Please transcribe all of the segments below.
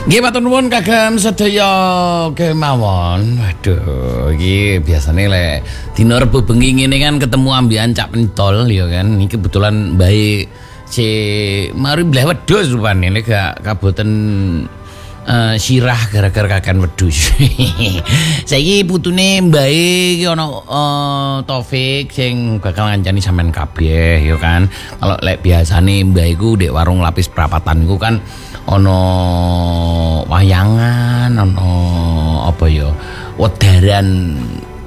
Nggih matur nuwun kagem sedaya kemawon. Waduh, iki biasane lek dina Rebo bengi ngene kan ketemu ambian Cak Pentol ya kan. Iki kebetulan bae si mari bleh wedhus rupane nek gak kaboten sirah gara-gara kakan wedhus. Saiki putune mbae iki ana Taufik sing bakal ngancani sampean kabeh ya kan. Kalau lek biasane mbae iku ndek warung lapis perapatan iku kan ana wayangan, ana apa ya? Wedaran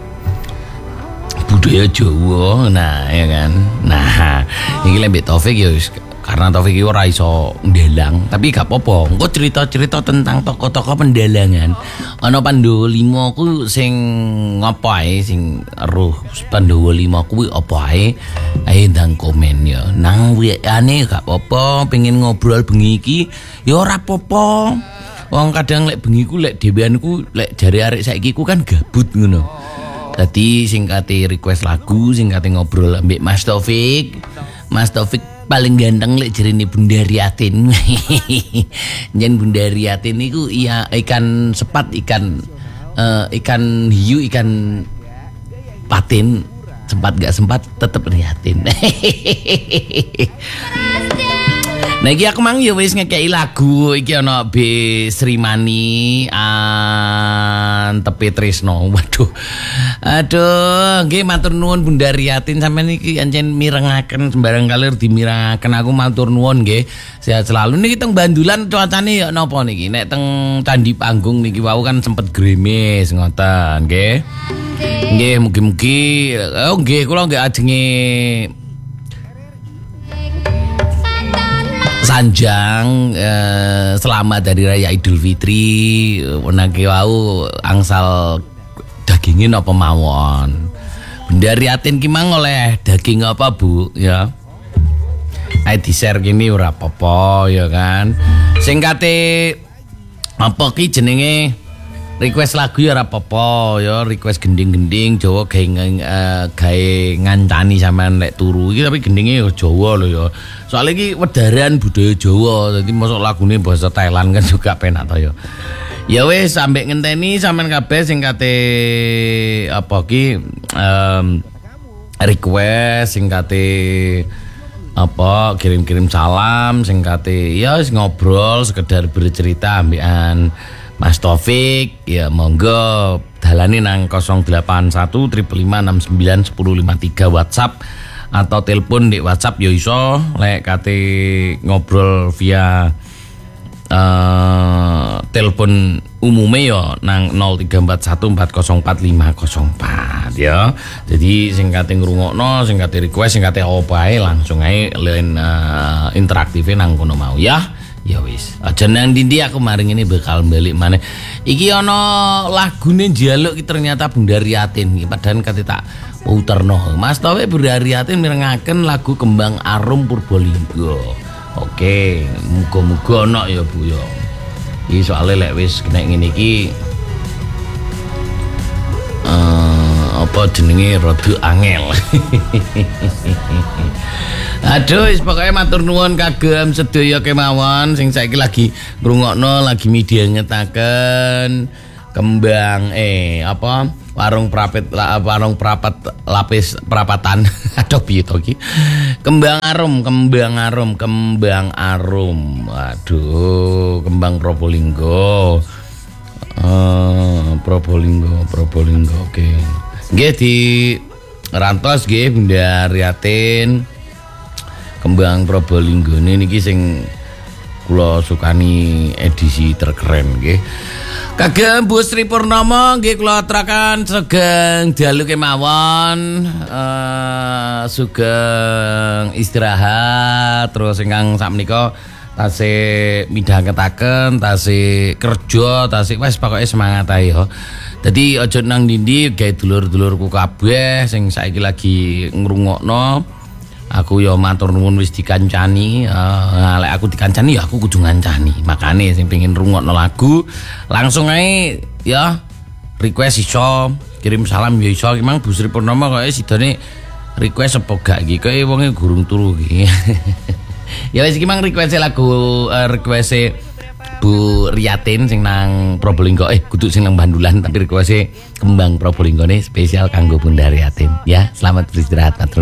budaya Jawa. Nah, ya kan. Nah, iki lek Taufik ya karena Taufik iki ora iso ndelang, tapi gak apa-apa. Engko cerita-cerita tentang tokoh-tokoh pendelangan. Ana Pandhawa 5 ku sing ngapa ae sing roh Pandhawa 5 kuwi apa ae? Ae ndang komen ya. Nang WA-ne gak apa-apa, pengen ngobrol bengi iki ya ora apa-apa. Wong kadang lek bengi ku lek dhewean ku lek jare arek saiki ku kan gabut ngono. Dadi sing kate request lagu, sing kate ngobrol ambek Mas Taufik. Mas Taufik paling ganteng lek jerene Bunda Riatin. Jen Bunda Riatin niku iya ikan sepat, ikan hiu, ikan patin. Sempat gak sempat tetep Riatin. Nah iki aku mang ya wis ngekeki lagu iki ana B Srimani Tepi Trisno. Waduh. Aduh, nggih matur nuwun Bunda Riatin sampean iki ancen mirengaken sembarang kalir dimirengaken. Aku matur nuwun nggih. Sehat selalu niki teng Bandulan cuacane ya napa niki? Nek teng Candi Panggung niki wau kan sempet grimis ngoten nggih. Nggih mugi-mugi nggih kula nggih ajenge Sanjang selamat dari Raya Idul Fitri. Wenake wau angsal dagingin apa mawon. Bunda Riatin ki mang oleh daging apa Bu ya. Ae di-share kene ora apa-apa ya kan. Sing kate apa ki jenenge request lagu ya ora apa-apa ya, request gending-gending Jawa gawe ngancani sampean lek turu iki tapi gendinge ya Jawa lho ya. Soale iki wedaran budaya Jawa, dadi mosok lagune basa Thailand kan juga penak to ya. Ya wis sampe ngenteni sampean kabeh sing kate apa ki request sing kate apa kirim-kirim salam sing kate ya ngobrol sekedar bercerita ambekan Mas Taufik ya monggo dalane nang 081 555 69 1053 WhatsApp atau telepon di WhatsApp ya iso lek kate ngobrol via telepon umume ya nang 0341404504 ya. Jadi sing kate ngrungokno, sing kate request, sing kate apa ae langsung ae len interaktive nang kono mau ya. Ya wis, aja nang ndi aku maring ini bakal balik maneh. Iki ana lagune njaluk iki ternyata Bunda Riatin iki padahal kate tak puterno. Mas Taufik Bunda Riatin mirengaken lagu Kembang Arum Purbalingga. Oke, muga-muga ana ya Bu ya. Iki soalé lek wis kena ngene iki apa jenenge rada angel. Aduh, wis pokoke matur nuwun kagem sedaya kemawon sing saiki lagi ngrungokno lagi media ngetaken kembang warung perapat lapis perapatan. Aduh piye to iki? Kembang arum. Aduh, kembang Probolinggo. Probolinggo. Oke. Nggih di rantos nggih Bunda Riatin. Kembang Probolinggo niki sing kula sukani edisi terkeren nggih. Kagem Bu Sri Purnomo nggih kula aturaken sugeng dalu kemawon sugeng istirahat terus ingkang sakmenika tasih midhangetaken, tasih kerja, tasih wis pokoke semangat ae ya. Dadi aja nang ndi gawe dulur-dulurku kabeh sing saiki lagi ngrungokno. Aku ya matur nuwun wis dikancani, lek aku dikancani ya aku kudu ngancani. Makane sing pengin rungokno lagu langsung ae ya request iso, kirim salam ya iso. Memang Bu Sri Purnomo kok sidone request apa gak iki? Kok wonge gurung turu iki. Ya wis iki mang request lagu request Bu Riatin sing nang Probolinggo, kudu sing nang Bandulan tapi request kembang Probolinggo nih spesial kanggo Bunda Riatin. Ya, selamat beristirahat, Patron.